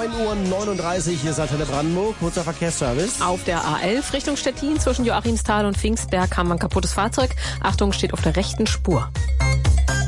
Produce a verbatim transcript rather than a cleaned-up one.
neun Uhr neununddreißig, hier ist Antenne Brandenburg, kurzer Verkehrsservice. Auf der A elf Richtung Stettin zwischen Joachimsthal und Pfingstberg haben wir ein kaputtes Fahrzeug. Achtung, steht auf der rechten Spur.